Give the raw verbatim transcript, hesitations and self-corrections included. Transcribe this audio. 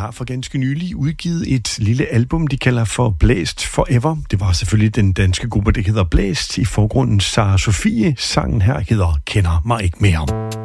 har for ganske nylig udgivet et lille album, de kalder for Blæst Forever. Det var selvfølgelig den danske gruppe, der hedder Blæst. I forgrunden Sara Sofie. Sangen her hedder Kender mig ikke mere.